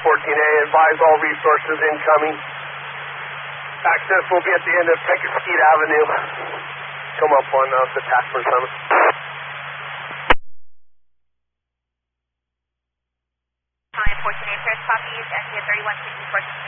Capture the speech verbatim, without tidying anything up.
fourteen A, advise all resources incoming. Access will be at the end of Pecosquite Avenue. Come up on uh, the Taskman Summit. Hi, fourteen A, first copy, N T thirty-one sixty-four.